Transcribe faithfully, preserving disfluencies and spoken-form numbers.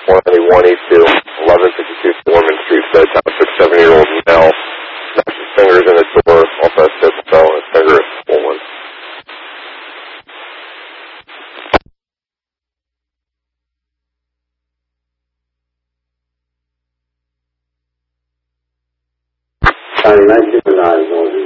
one ninety-one E two, eleven fifty-two Foreman Street, Sedtown, six-seven-year-old male. Snapped his fingers in the door, also has pistol fell, and his finger is swollen. County nineteen oh nine,